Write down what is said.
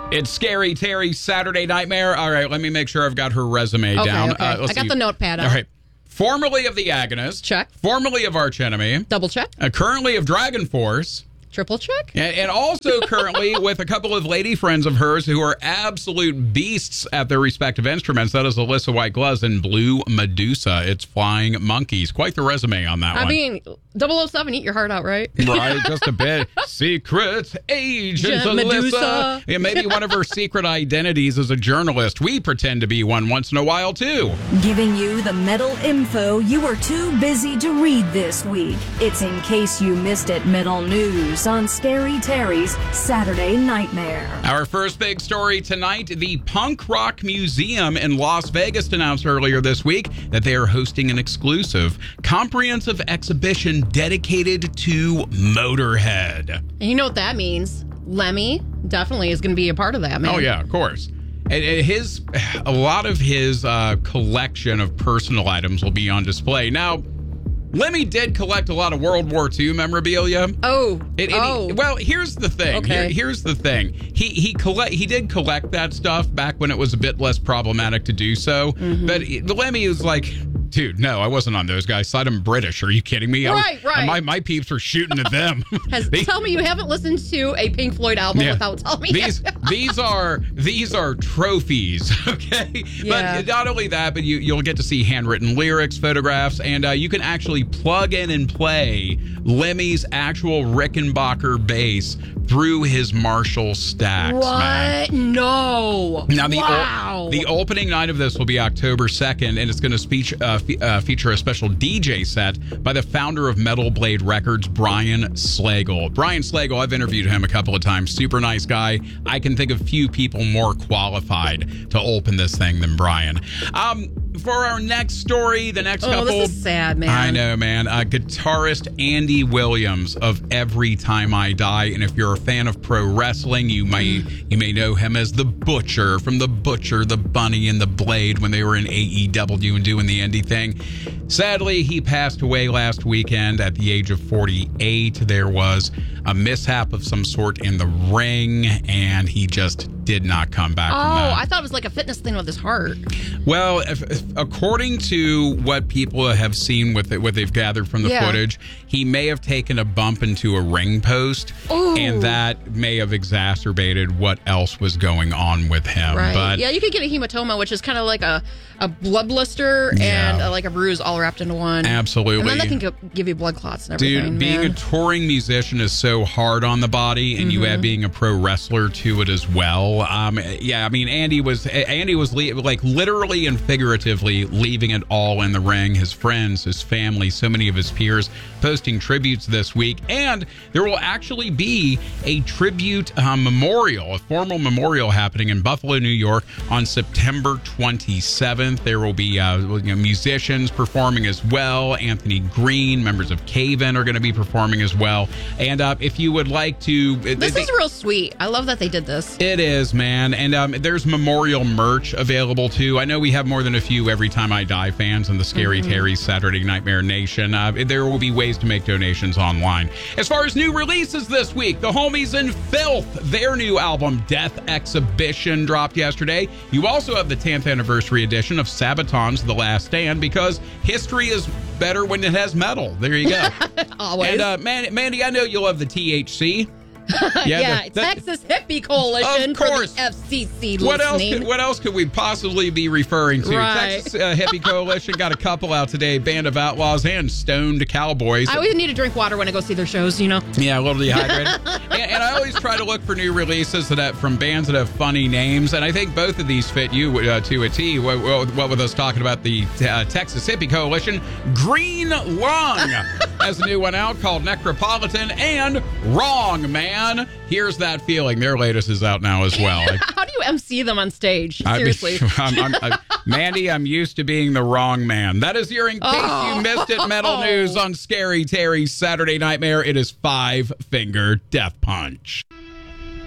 It's Scary Terry's Saturday Nightmare. All right, let me make sure I've got her resume down. Okay. I got the notepad out. All right. Formerly of The Agonist. Check. Formerly of Arch Enemy. Double check. Currently of Dragon Force. Triple check. And also currently with a couple of lady friends of hers who are absolute beasts at their respective instruments. That is Alyssa White Gloves and Blue Medusa. It's Flying Monkeys. Quite the resume on that one. I mean, 007, eat your heart out, right? Right, just a bit. Secret Agent Alyssa. Medusa. Yeah, maybe one of her secret identities is a journalist. We pretend to be one once in a while, too. Giving you the metal info you were too busy to read this week. It's In Case You Missed It Metal News on Scary Terry's Saturday Nightmare. Our first big story tonight, the Punk Rock Museum in Las Vegas announced earlier this week that they are hosting an exclusive, comprehensive exhibition dedicated to Motorhead. And you know what that means? Lemmy definitely is going to be a part of that, man. Oh, yeah, of course. A lot of his collection of personal items will be on display. Now, Lemmy did collect a lot of World War II memorabilia. Well, here's the thing. Okay. Here's the thing. He did collect that stuff back when it was a bit less problematic to do so. Mm-hmm. But Lemmy was like, dude, no, I wasn't on those guys. I'm British. Are you kidding me? Right. My peeps were shooting at them. Tell me you haven't listened to a Pink Floyd album without telling me. These are trophies, okay? Yeah. But not only that, but you'll get to see handwritten lyrics, photographs, and you can actually plug in and play Lemmy's actual Rickenbacker bass through his Marshall stacks. What? Man. No. Now, Wow. the opening night of this will be October 2nd, and it's going to feature a special DJ set by the founder of Metal Blade Records, Brian Slagle. Brian Slagle, I've interviewed him a couple of times. Super nice guy. I can think of few people more qualified to open this thing than Brian. For our next story, the next couple... this is sad, man. I know, man. Guitarist Andy Williams of Every Time I Die. And if you're a fan of pro wrestling, you may know him as the Butcher from The Butcher, the Bunny, and the Blade when they were in AEW and doing the indie thing. Sadly, he passed away last weekend at the age of 48. There was a mishap of some sort in the ring, and he just did not come back from that. I thought it was like a fitness thing with his heart. Well, according to what people have seen with it, what they've gathered from the footage, he may have taken a bump into a ring post, and that may have exacerbated what else was going on with him. Right. But you could get a hematoma, which is kind of like a blood blister and like a bruise all wrapped into one. Absolutely. And then that can give you blood clots and everything. Dude, being a touring musician is so hard on the body, and you add being a pro wrestler to it as well. Andy was like literally and figuratively leaving it all in the ring. His friends, his family, so many of his peers posting tributes this week, and there will actually be a tribute memorial, a formal memorial happening in Buffalo, New York on September 27th. There will be musicians performing as well. Anthony Green, members of Cave-In are going to be performing as well. And if you would like to... This is real sweet. I love that they did this. It is, man. And there's memorial merch available, too. I know we have more than a few Every Time I Die fans in the Scary Terry's Saturday Nightmare Nation. There will be ways to make donations online. As far as new releases this week, the homies in Filth, their new album, Death Exhibition, dropped yesterday. You also have the 10th anniversary edition of Sabaton's The Last Stand, because history is better when it has metal. There you go. Always. And Mandy, I know you love the THC. Texas Hippie Coalition. Of course. For the FCC What else could we possibly be referring to? Right. Texas Hippie Coalition got a couple out today, Band of Outlaws and Stoned Cowboys. I always need to drink water when I go see their shows, you know? Yeah, a little dehydrated. and I always try to look for new releases from bands that have funny names, and I think both of these fit you to a T. What with us talking about the Texas Hippie Coalition, Green Lung has a new one out called Necropolitan, and Wrong Man. Here's That Feeling. Their latest is out now as well. How do you MC them on stage? Seriously. Mandy, I'm used to being the wrong man. That is your In Case You Missed It metal news on Scary Terry's Saturday Nightmare. It is Five Finger Death Punch.